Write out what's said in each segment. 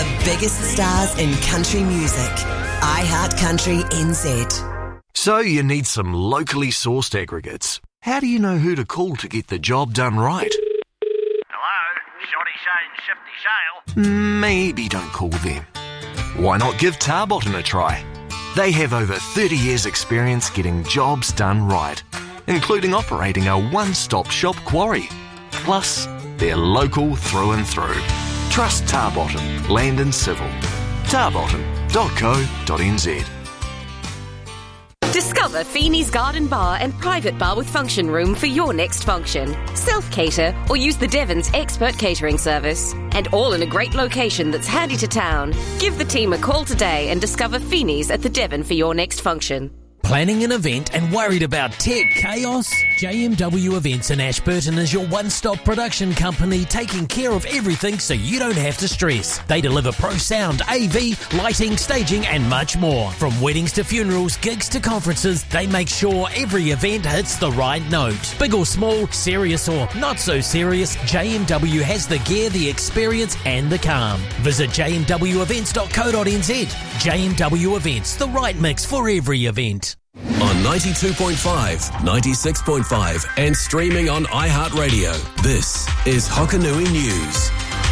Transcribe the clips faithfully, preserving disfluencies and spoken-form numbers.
The biggest stars in country music. iHeartCountry N Z. So you need some locally sourced aggregates. How do you know who to call to get the job done right? Hello, Shoddy Shane, Shifty Shale. Maybe don't call them. Why not give Tarbotton a try? They have over thirty years experience getting jobs done right, including operating a one-stop shop quarry. Plus, they're local through and through. Trust Tarbotton, Land and Civil. tarbotton dot co dot n z. Discover Feeney's Garden Bar and private bar with function room for your next function. Self-cater or use the Devon's expert catering service. And all in a great location that's handy to town. Give the team a call today and discover Feeney's at the Devon for your next function. Planning an event and worried about tech chaos? J M W Events in Ashburton is your one-stop production company taking care of everything so you don't have to stress. They deliver pro sound, A V, lighting, staging and much more. From weddings to funerals, gigs to conferences, they make sure every event hits the right note. Big or small, serious or not so serious, J M W has the gear, the experience and the calm. Visit j m w events dot co dot n z. J M W Events, the right mix for every event. On ninety-two point five, ninety-six point five and streaming on iHeartRadio. This is Hokanui News.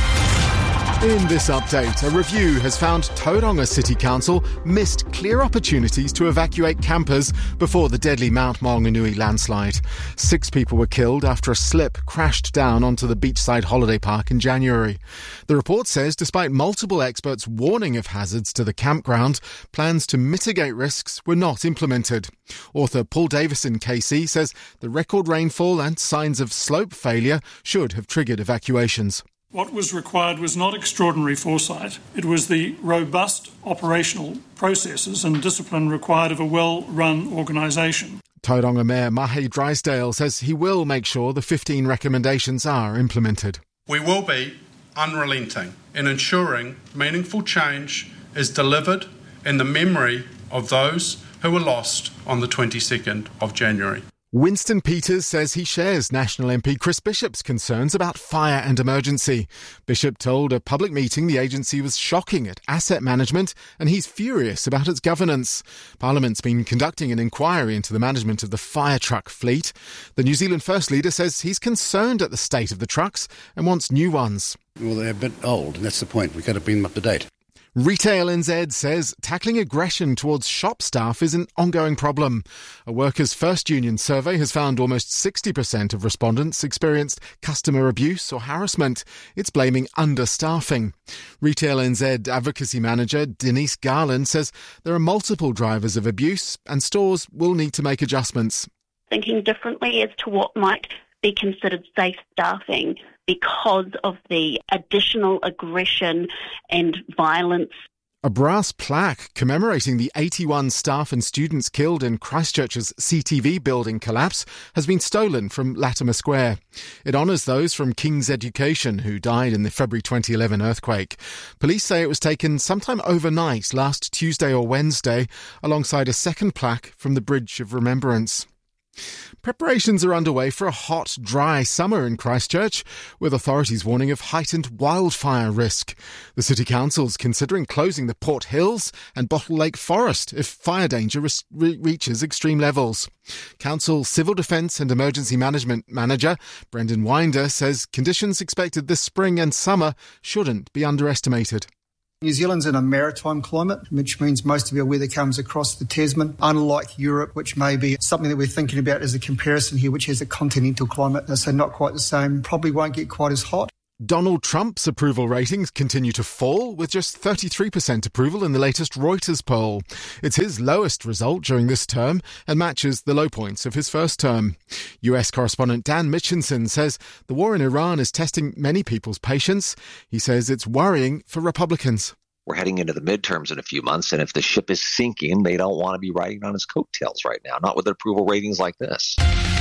In this update, a review has found Tauranga City Council missed clear opportunities to evacuate campers before the deadly Mount Maunganui landslide. Six people were killed after a slip crashed down onto the beachside holiday park in January. The report says despite multiple experts warning of hazards to the campground, plans to mitigate risks were not implemented. Author Paul Davison K C says the record rainfall and signs of slope failure should have triggered evacuations. What was required was not extraordinary foresight. It was the robust operational processes and discipline required of a well-run organisation. Tauranga Mayor Mahe Drysdale says he will make sure the fifteen recommendations are implemented. We will be unrelenting in ensuring meaningful change is delivered in the memory of those who were lost on the twenty-second of January. Winston Peters says he shares National M P Chris Bishop's concerns about fire and emergency. Bishop told a public meeting the agency was shocking at asset management and he's furious about its governance. Parliament's been conducting an inquiry into the management of the fire truck fleet. The New Zealand First Leader says he's concerned at the state of the trucks and wants new ones. Well, they're a bit old, and that's the point. We've got to bring them up to date. Retail N Z says tackling aggression towards shop staff is an ongoing problem. A Workers' First Union survey has found almost sixty percent of respondents experienced customer abuse or harassment. It's blaming understaffing. Retail N Z advocacy manager Denise Garland says there are multiple drivers of abuse and stores will need to make adjustments. Thinking differently as to what might be considered safe staffing because of the additional aggression and violence. A brass plaque commemorating the eighty-one staff and students killed in Christchurch's C T V building collapse has been stolen from Latimer Square. It honours those from King's Education who died in the February twenty eleven earthquake. Police say it was taken sometime overnight last Tuesday or Wednesday alongside a second plaque from the Bridge of Remembrance. Preparations are underway for a hot, dry summer in Christchurch, with authorities warning of heightened wildfire risk. The City Council's considering closing the Port Hills and Bottle Lake Forest if fire danger re- reaches extreme levels. Council Civil Defence and Emergency Management Manager Brendan Winder says conditions expected this spring and summer shouldn't be underestimated. New Zealand's in a maritime climate, which means most of our weather comes across the Tasman, unlike Europe, which may be something that we're thinking about as a comparison here, which has a continental climate, so not quite the same, probably won't get quite as hot. Donald Trump's approval ratings continue to fall, with just thirty-three percent approval in the latest Reuters poll. It's his lowest result during this term and matches the low points of his first term. U S correspondent Dan Mitchinson says the war in Iran is testing many people's patience. He says it's worrying for Republicans. We're heading into the midterms in a few months, and if the ship is sinking, they don't want to be riding on his coattails right now, not with approval ratings like this.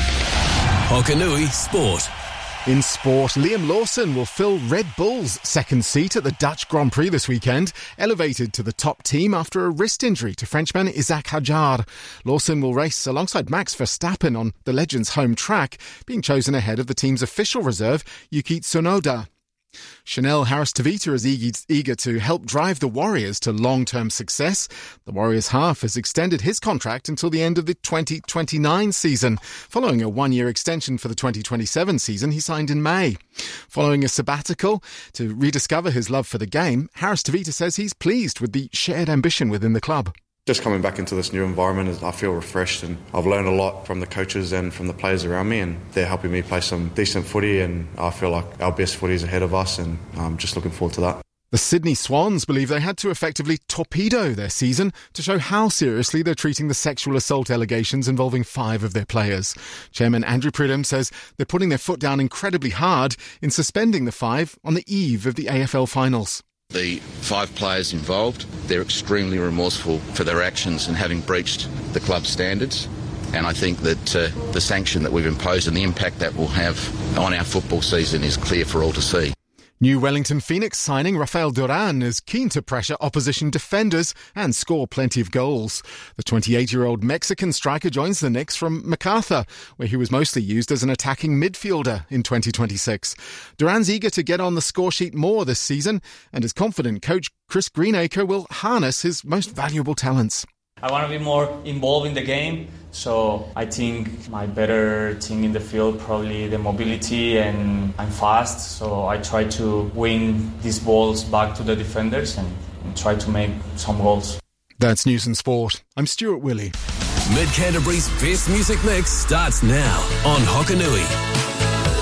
Hokanui Sport. In sport, Liam Lawson will fill Red Bull's second seat at the Dutch Grand Prix this weekend, elevated to the top team after a wrist injury to Frenchman Isaac Hadjar. Lawson will race alongside Max Verstappen on the legend's home track, being chosen ahead of the team's official reserve, Yuki Tsunoda. Chanel Harris-Tavita is eager to help drive the Warriors to long-term success. The Warriors half has extended his contract until the end of the twenty twenty-nine season. Following a one-year extension for the twenty twenty-seven season, he signed in May. Following a sabbatical to rediscover his love for the game, Harris-Tavita says he's pleased with the shared ambition within the club. Just coming back into this new environment, I feel refreshed, and I've learned a lot from the coaches and from the players around me, and they're helping me play some decent footy, and I feel like our best footy is ahead of us, and I'm just looking forward to that. The Sydney Swans believe they had to effectively torpedo their season to show how seriously they're treating the sexual assault allegations involving five of their players. Chairman Andrew Pridham says they're putting their foot down incredibly hard in suspending the five on the eve of the A F L finals. The five players involved, they're extremely remorseful for their actions and having breached the club standards. And I think that uh, the sanction that we've imposed and the impact that will have on our football season is clear for all to see. New Wellington Phoenix signing Rafael Duran is keen to pressure opposition defenders and score plenty of goals. The twenty-eight-year-old Mexican striker joins the Knicks from MacArthur, where he was mostly used as an attacking midfielder in twenty twenty-six. Duran's eager to get on the score sheet more this season and is confident coach Chris Greenacre will harness his most valuable talents. I want to be more involved in the game, so I think my better thing in the field probably the mobility, and I'm fast, so I try to win these balls back to the defenders and, and try to make some goals. That's News and Sport. I'm Stuart Willey. Mid Canterbury's best music mix starts now on Hokanui.